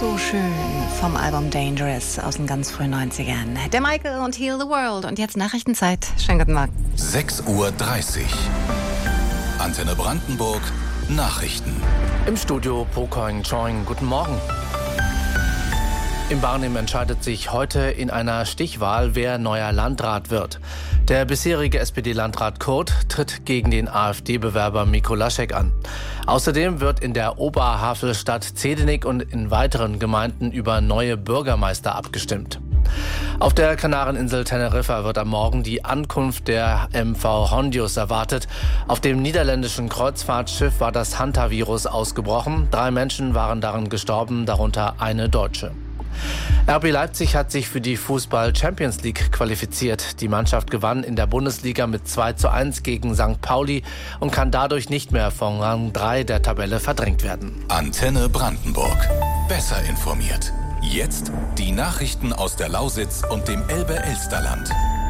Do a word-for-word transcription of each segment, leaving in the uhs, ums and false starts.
So schön vom Album Dangerous aus den ganz frühen neunzigern. Der Michael und Heal the World. Und jetzt Nachrichtenzeit. Schönen guten Morgen. sechs Uhr dreißig. Antenne Brandenburg. Nachrichten. Im Studio Pocoing Choing. Guten Morgen. In Barnim entscheidet sich heute in einer Stichwahl, wer neuer Landrat wird. Der bisherige S P D-Landrat Kurt tritt gegen den AfD-Bewerber Mikolaschek an. Außerdem wird in der Oberhavelstadt Zedenik und in weiteren Gemeinden über neue Bürgermeister abgestimmt. Auf der Kanareninsel Teneriffa wird am Morgen die Ankunft der M V Hondius erwartet. Auf dem niederländischen Kreuzfahrtschiff war das Hantavirus ausgebrochen. Drei Menschen waren daran gestorben, darunter eine Deutsche. R B Leipzig hat sich für die Fußball-Champions League qualifiziert. Die Mannschaft gewann in der Bundesliga mit zwei zu eins gegen Sankt Pauli und kann dadurch nicht mehr von Rang drei der Tabelle verdrängt werden. Antenne Brandenburg. Besser informiert. Jetzt die Nachrichten aus der Lausitz und dem Elbe-Elsterland.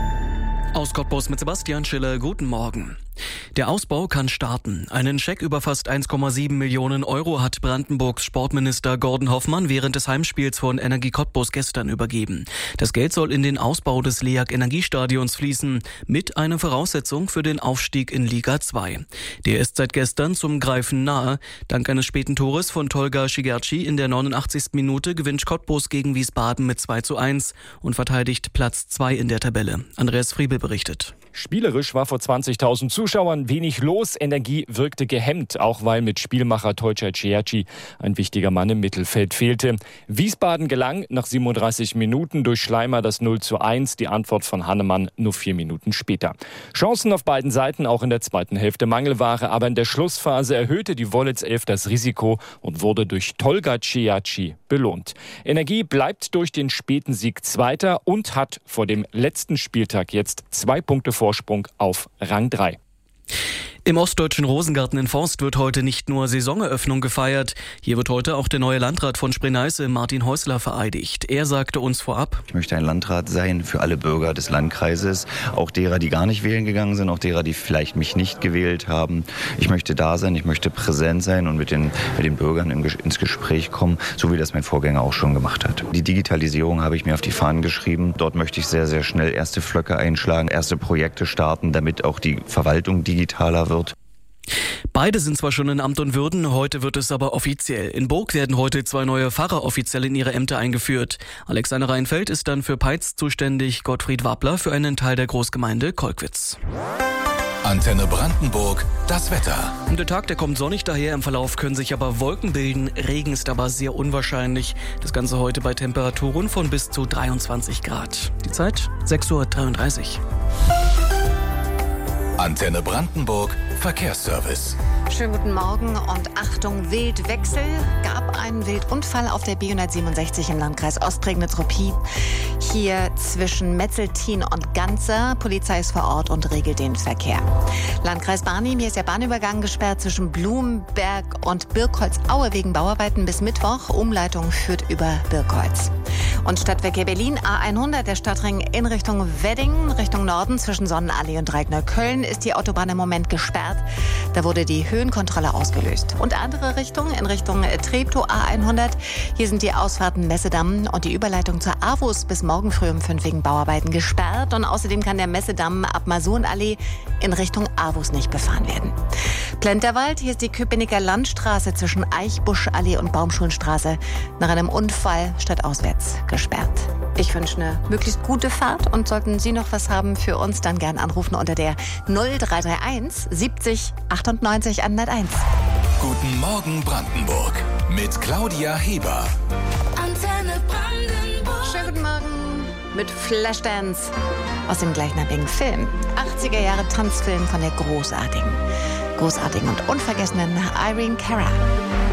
Aus Cottbus mit Sebastian Schiller, guten Morgen. Der Ausbau kann starten. Einen Scheck über fast eins Komma sieben Millionen Euro hat Brandenburgs Sportminister Gordon Hoffmann während des Heimspiels von Energie Cottbus gestern übergeben. Das Geld soll in den Ausbau des LEAG Energiestadions fließen, mit einer Voraussetzung für den Aufstieg in Liga zwei. Der ist seit gestern zum Greifen nahe. Dank eines späten Tores von Tolga Shigerci in der neunundachtzigsten Minute gewinnt Cottbus gegen Wiesbaden mit zwei zu eins und verteidigt Platz zwei in der Tabelle. Andreas Friebel berichtet. Spielerisch war vor zwanzigtausend Zuschauern wenig los. Energie wirkte gehemmt, auch weil mit Spielmacher Tolga Shigerci ein wichtiger Mann im Mittelfeld fehlte. Wiesbaden gelang nach siebenunddreißig Minuten durch Schleimer das null zu eins, die Antwort von Hannemann nur vier Minuten später. Chancen auf beiden Seiten, auch in der zweiten Hälfte Mangelware, aber in der Schlussphase erhöhte die Wollitz elf das Risiko und wurde durch Tolga Shigerci belohnt. Energie bleibt durch den späten Sieg Zweiter und hat vor dem letzten Spieltag jetzt zwei Punkte Vorsprung auf Rang drei. Im ostdeutschen Rosengarten in Forst wird heute nicht nur Saisoneröffnung gefeiert. Hier wird heute auch der neue Landrat von Spree-Neiße, Martin Häusler, vereidigt. Er sagte uns vorab: Ich möchte ein Landrat sein für alle Bürger des Landkreises, auch derer, die gar nicht wählen gegangen sind, auch derer, die vielleicht mich nicht gewählt haben. Ich möchte da sein, ich möchte präsent sein und mit den, mit den Bürgern im, ins Gespräch kommen, so wie das mein Vorgänger auch schon gemacht hat. Die Digitalisierung habe ich mir auf die Fahnen geschrieben. Dort möchte ich sehr, sehr schnell erste Pflöcke einschlagen, erste Projekte starten, damit auch die Verwaltung digitaler wird. Beide sind zwar schon in Amt und Würden, heute wird es aber offiziell. In Burg werden heute zwei neue Pfarrer offiziell in ihre Ämter eingeführt. Alexander Reinfeld ist dann für Peitz zuständig, Gottfried Wappler für einen Teil der Großgemeinde Kolkwitz. Antenne Brandenburg, das Wetter. Der Tag, der kommt sonnig daher, im Verlauf können sich aber Wolken bilden. Regen ist aber sehr unwahrscheinlich. Das Ganze heute bei Temperaturen von bis zu dreiundzwanzig Grad. Die Zeit sechs Uhr dreiunddreißig. Antenne Brandenburg, Verkehrsservice. Schönen guten Morgen und Achtung, Wildwechsel. Gab einen Wildunfall auf der B hundertsiebenundsechzig im Landkreis Ostprignitz-Ruppin. Hier zwischen Metzeltin und Ganzer. Polizei ist vor Ort und regelt den Verkehr. Landkreis Barnim, hier ist der Bahnübergang gesperrt zwischen Blumenberg und Birkholz-Aue wegen Bauarbeiten bis Mittwoch. Umleitung führt über Birkholz. Und Stadtverkehr Berlin, A hundert, der Stadtring in Richtung Wedding, Richtung Norden zwischen Sonnenallee und Dreieckneukölln ist die Autobahn im Moment gesperrt. Da wurde die Höhenkontrolle ausgelöst. Und andere Richtung, in Richtung Treptow A hundert. Hier sind die Ausfahrten Messedamm und die Überleitung zur A W U S bis morgen früh um fünf wegen Bauarbeiten gesperrt. Und außerdem kann der Messedamm ab Masurenallee in Richtung A W U S nicht befahren werden. Plenterwald, hier ist die Köpenicker Landstraße zwischen Eichbuschallee und Baumschulenstraße nach einem Unfall stadtauswärts gesperrt. Ich wünsche eine möglichst gute Fahrt und sollten Sie noch was haben für uns, dann gern anrufen unter der null drei drei eins siebzig achtundneunzig hunderteins. Guten Morgen Brandenburg mit Claudia Heber. Antenne Brandenburg. Schönen guten Morgen mit Flashdance aus dem gleichnamigen Film. achtziger Jahre Tanzfilm von der großartigen, großartigen und unvergessenen Irene Cara.